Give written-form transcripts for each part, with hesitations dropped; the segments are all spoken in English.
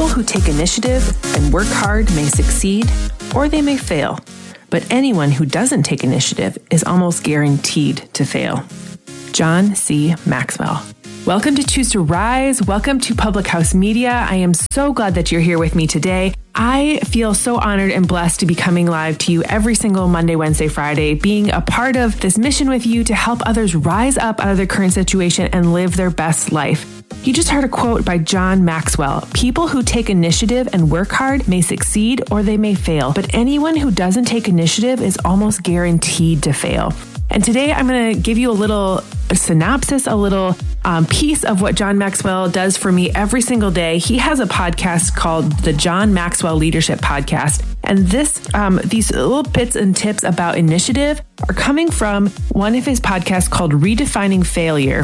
People who take initiative and work hard may succeed or they may fail, but anyone who doesn't take initiative is almost guaranteed to fail. John C. Maxwell. Welcome to Choose to Rise. Welcome to Public House Media. I am so glad that you're here with me today. I feel so honored and blessed to be coming live to you every single Monday, Wednesday, Friday, being a part of this mission with you to help others rise up out of their current situation and live their best life. You just heard a quote by John Maxwell. People who take initiative and work hard may succeed or they may fail, but anyone who doesn't take initiative is almost guaranteed to fail. And today I'm going to give you a synopsis, a little piece of what John Maxwell does for me every single day. He has a podcast called the John Maxwell Leadership Podcast. And these little bits and tips about initiative are coming from one of his podcasts called Redefining Failure.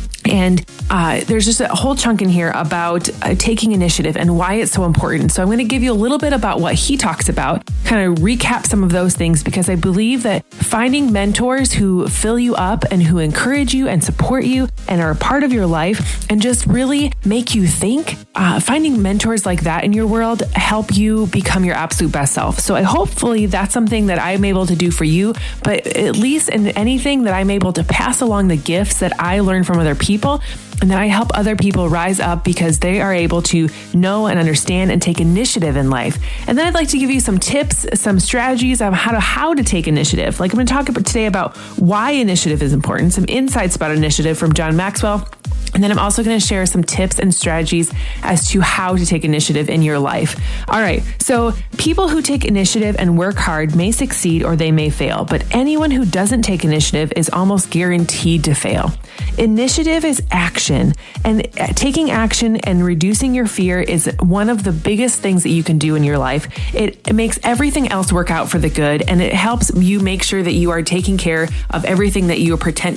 And there's just a whole chunk in here about taking initiative and why it's so important. So I'm going to give you a little bit about what he talks about, kind of recap some of those things, because I believe that finding mentors who fill you up and who encourage you and support you and are a part of your life and just really make you think, finding mentors like that in your world help you become your absolute best self. So hopefully that's something that I'm able to do for you, but at least in anything that I'm able to pass along the gifts that I learn from other people, and then I help other people rise up because they are able to know and understand and take initiative in life. And then I'd like to give you some tips, some strategies on how to take initiative. Like I'm going to talk today about why initiative is important, some insights about initiative from John Maxwell. And then I'm also going to share some tips and strategies as to how to take initiative in your life. All right. So people who take initiative and work hard may succeed or they may fail, but anyone who doesn't take initiative is almost guaranteed to fail. Initiative is action, and taking action and reducing your fear is one of the biggest things that you can do in your life. It makes everything else work out for the good, and it helps you make sure that you are taking care of everything that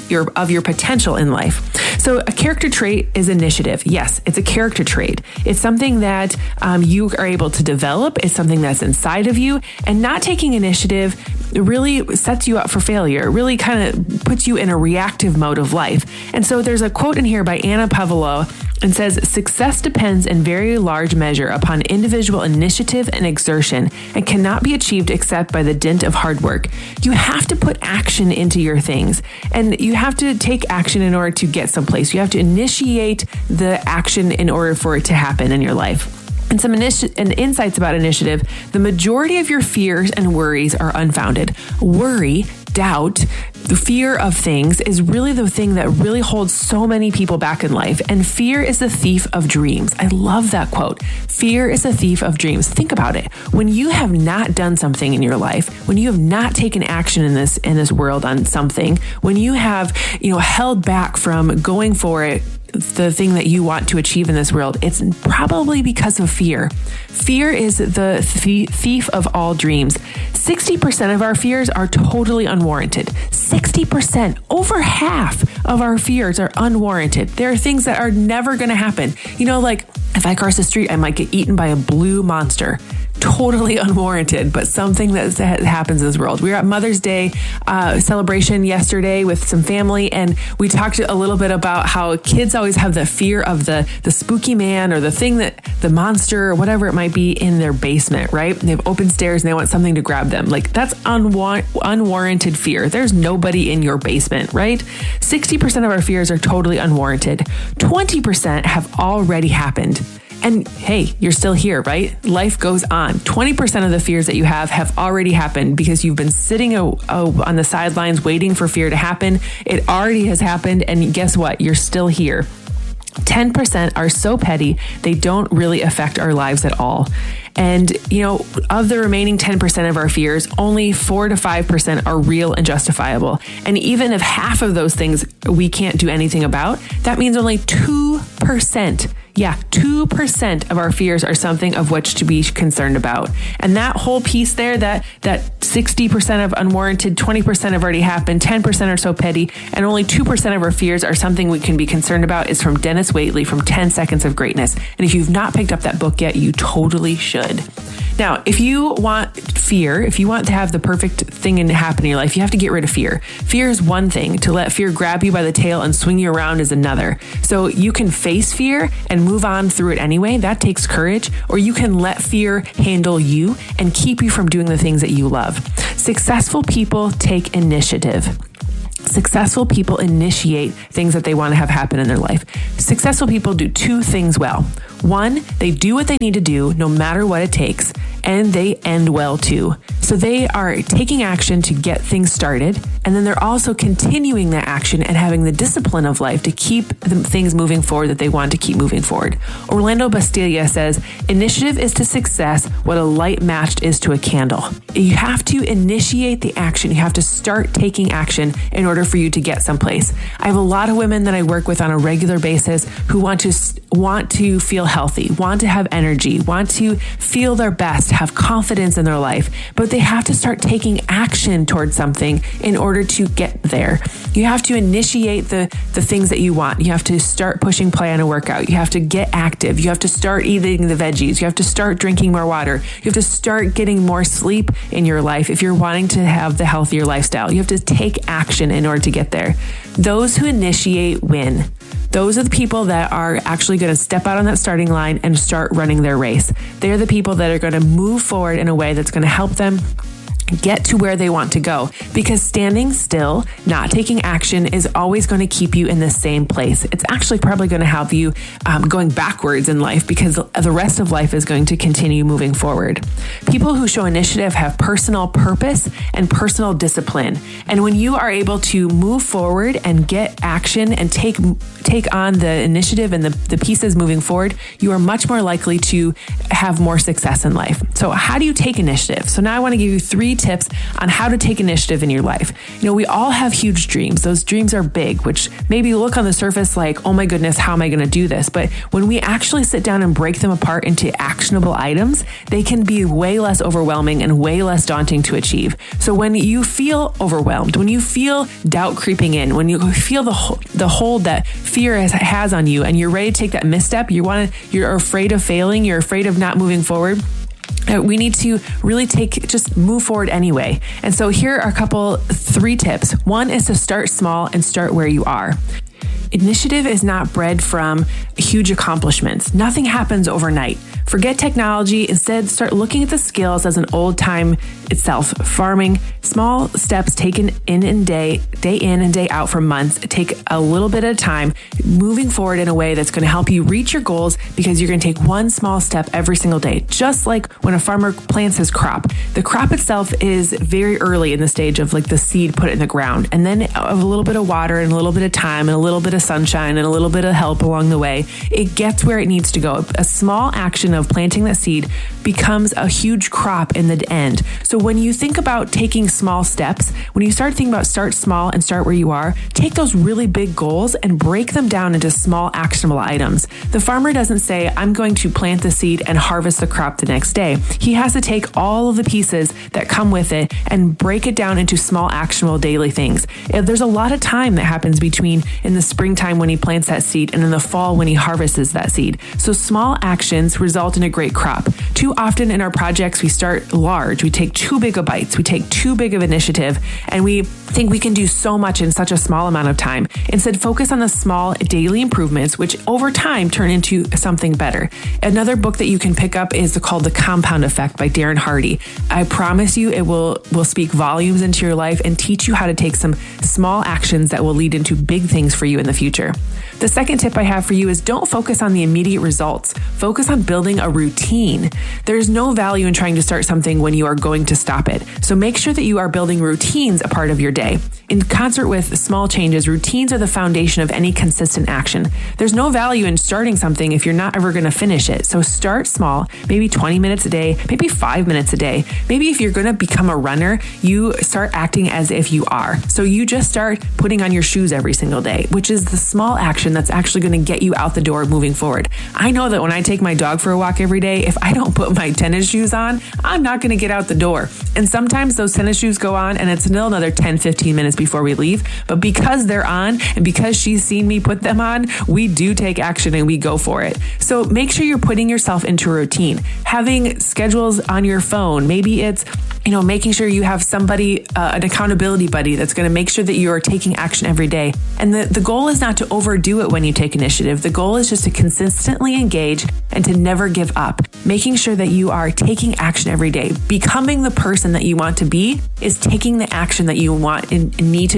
of your potential in life. So a character trait is initiative. Yes, it's a character trait. It's something that you are able to develop. It's something that's inside of you, and not taking initiative really sets you up for failure. It really kind of puts you in a reactive mode of life. And so there's a quote in here by Anna Pavlova and says, success depends in very large measure upon individual initiative and exertion and cannot be achieved except by the dint of hard work. You have to put action into your things, and you have to take action in order to get someplace. You have to initiate the action in order for it to happen in your life. And some insights about initiative. The majority of your fears and worries are unfounded. Worry, doubt, the fear of things is really the thing that really holds so many people back in life. And fear is the thief of dreams. I love that quote. Fear is the thief of dreams. Think about it. When you have not done something in your life, when you have not taken action in this world on something, when you have, held back from going for it, the thing that you want to achieve in this world, it's probably because of fear. Fear is the thief of all dreams. 60% of our fears are totally unwarranted. 60%, over half of our fears are unwarranted. There are things that are never going to happen. Like if I cross the street, I might get eaten by a blue monster. Totally unwarranted, but something that happens in this world. We were at Mother's Day celebration yesterday with some family, and we talked a little bit about how kids always have the fear of the spooky man or the thing that the monster or whatever it might be in their basement, right? They have open stairs and they want something to grab them. Like that's unwarranted fear. There's nobody in your basement, right? 60% of our fears are totally unwarranted. 20% have already happened. And hey, you're still here, right? Life goes on. 20% of the fears that you have already happened because you've been sitting on the sidelines waiting for fear to happen. It already has happened. And guess what? You're still here. 10% are so petty, they don't really affect our lives at all. And, of the remaining 10% of our fears, only 4 to 5% are real and justifiable. And even if half of those things we can't do anything about, that means only 2%. Yeah, 2% of our fears are something of which to be concerned about. And that whole piece there, that 60% of unwarranted, 20% have already happened, 10% are so petty, and only 2% of our fears are something we can be concerned about is from Dennis Waitley from 10 Seconds of Greatness. And if you've not picked up that book yet, you totally should. Now, if you want fear, if you want to have the perfect thing to happen in your life, you have to get rid of fear. Fear is one thing. To let fear grab you by the tail and swing you around is another. So you can face fear and move on through it anyway. That takes courage. Or you can let fear handle you and keep you from doing the things that you love. Successful people take initiative. Successful people initiate things that they want to have happen in their life. Successful people do two things well. One, they do what they need to do no matter what it takes, and they end well too. So they are taking action to get things started, and then they're also continuing that action and having the discipline of life to keep the things moving forward that they want to keep moving forward. Orlando Bastiglia says, initiative is to success what a light match is to a candle. You have to initiate the action. You have to start taking action in order for you to get someplace. I have a lot of women that I work with on a regular basis who want to feel healthy, want to have energy, want to feel their best, have confidence in their life, but they have to start taking action towards something in order to get there. You have to initiate the things that you want. You have to start pushing play on a workout. You have to get active. You have to start eating the veggies. You have to start drinking more water. You have to start getting more sleep in your life if you're wanting to have the healthier lifestyle. You have to take action in order to get there. Those who initiate win. Those are the people that are actually going to step out on that starting line and start running their race. They're the people that are going to move forward in a way that's going to help them get to where they want to go, because standing still, not taking action is always going to keep you in the same place. It's actually probably going to have you going backwards in life, because the rest of life is going to continue moving forward. People who show initiative have personal purpose and personal discipline. And when you are able to move forward and get action and take on the initiative and the pieces moving forward, you are much more likely to have more success in life. So how do you take initiative? So now I want to give you 3 tips on how to take initiative in your life. You know, we all have huge dreams. Those dreams are big, which maybe look on the surface like, oh my goodness, how am I going to do this? But when we actually sit down and break them apart into actionable items, they can be way less overwhelming and way less daunting to achieve. So when you feel overwhelmed, when you feel doubt creeping in, when you feel the hold that fear has on you and you're ready to take that misstep, you're afraid of failing, you're afraid of not moving forward, we need to really just move forward anyway. And so here are 3 tips. One is to start small and start where you are. Initiative is not bred from huge accomplishments. Nothing happens overnight. Forget technology. Instead, start looking at the skills as an old time itself. Farming, small steps taken in and day in and day out for months. Take a little bit at a time, moving forward in a way that's going to help you reach your goals, because you're going to take one small step every single day. Just like when a farmer plants his crop. The crop itself is very early in the stage of like the seed put in the ground. And then a little bit of water and a little bit of time and a little bit of sunshine and a little bit of help along the way, it gets where it needs to go. A small action of planting that seed becomes a huge crop in the end. So when you think about taking small steps, when you start thinking about start small and start where you are, take those really big goals and break them down into small actionable items. The farmer doesn't say, I'm going to plant the seed and harvest the crop the next day. He has to take all of the pieces that come with it and break it down into small actionable daily things. There's a lot of time that happens between in the springtime when he plants that seed and in the fall when he harvests that seed. So small actions result in a great crop. Too often in our projects, we start large. We take too big of bites. We take too big of initiative, and we think we can do so much in such a small amount of time. Instead, focus on the small daily improvements, which over time turn into something better. Another book that you can pick up is called The Compound Effect by Darren Hardy. I promise you it will speak volumes into your life and teach you how to take some small actions that will lead into big things for you in the future. The second tip I have for you is don't focus on the immediate results. Focus on building a routine. There's no value in trying to start something when you are going to stop it. So make sure that you are building routines a part of your day. In concert with small changes, routines are the foundation of any consistent action. There's no value in starting something if you're not ever going to finish it. So start small, maybe 20 minutes a day, maybe 5 minutes a day. Maybe if you're going to become a runner, you start acting as if you are. So you just start putting on your shoes every single day, which is the small action that's actually going to get you out the door moving forward. I know that when I take my dog for a walk every day, if I don't put my tennis shoes on, I'm not going to get out the door. And sometimes those tennis shoes go on and it's still another 10, 15 minutes before we leave. But because they're on and because she's seen me put them on, we do take action and we go for it. So make sure you're putting yourself into a routine. Having schedules on your phone. Maybe it's making sure you have somebody, an accountability buddy that's going to make sure that you are taking action every day. And the goal is not to overdo it when you take initiative. The goal is just to consistently engage and to never give up. Making sure that you are taking action every day. Becoming the person that you want to be is taking the action that you want and need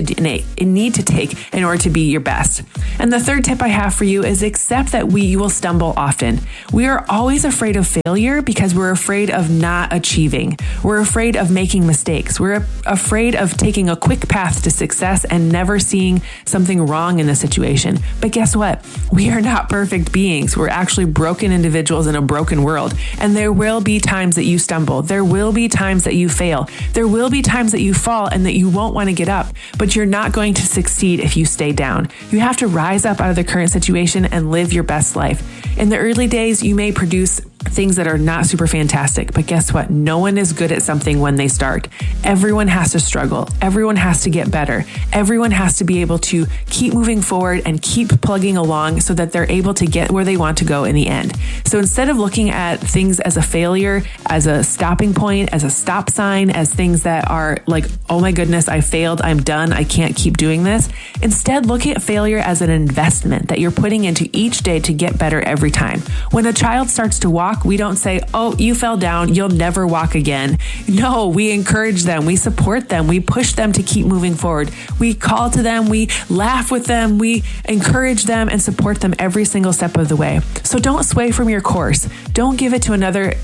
to take in order to be your best. And the third tip I have for you is accept that you will stumble often. We are always afraid of failure because we're afraid of not achieving. We're afraid of making mistakes. We're afraid of taking a quick path to success and never seeing something wrong in the situation. But guess what? We are not perfect beings. We're actually broken individuals in a broken world. And there will be times that you stumble. There will be times that you fail. There will be times that you fall and that you won't want to get up. But you're not going to succeed if you stay down. You have to rise up out of the current situation and live your best life. In the early days, you may produce things that are not super fantastic, but guess what? No one is good at something when they start. Everyone has to struggle. Everyone has to get better. Everyone has to be able to keep moving forward and keep plugging along so that they're able to get where they want to go in the end. So instead of looking at things as a failure, as a stopping point, as a stop sign, as things that are like, oh my goodness, I failed, I'm done, I can't keep doing this. Instead, look at failure as an investment that you're putting into each day to get better every time. When a child starts to walk, we don't say, oh, you fell down, you'll never walk again. No, we encourage them, we support them, we push them to keep moving forward. We call to them, we laugh with them, we encourage them and support them every single step of the way. So don't sway from your course. Don't give it to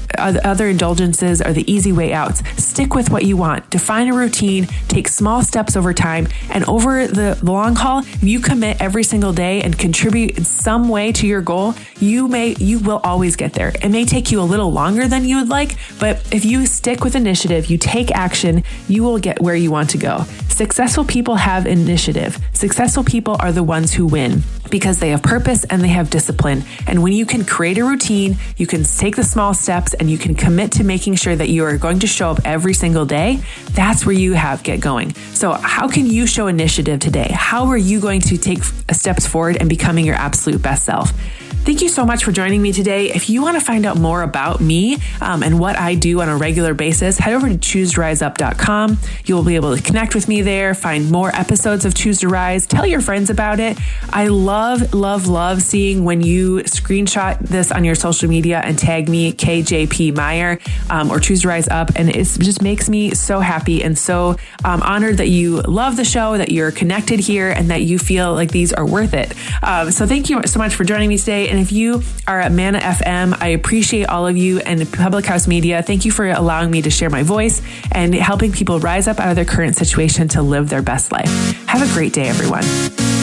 other indulgences or the easy way outs. Stick with what you want. Define a routine, take small steps over time, and over the long haul, if you commit every single day and contribute in some way to your goal, you will always get there. It may take you a little longer than you would like, but if you stick with initiative, you take action, you will get where you want to go. Successful people have initiative. Successful people are the ones who win because they have purpose and they have discipline. And when you can create a routine, you can take the small steps and you can commit to making sure that you are going to show up every single day, that's where you get going. So how can you show initiative today? How are you going to take steps forward and becoming your absolute best self? Thank you so much for joining me today. If you want to find out more about me and what I do on a regular basis, head over to ChooseToRiseUp.com. You'll be able to connect with me there, find more episodes of Choose to Rise, tell your friends about it. I love seeing when you screenshot this on your social media and tag me, KJP Meyer, or Choose to Rise Up. And it just makes me so happy and so honored that you love the show, that you're connected here, and that you feel like these are worth it. So thank you so much for joining me today. And if you are at Mana FM, I appreciate all of you and Public House Media. Thank you for allowing me to share my voice and helping people rise up out of their current situation to live their best life. Have a great day, everyone.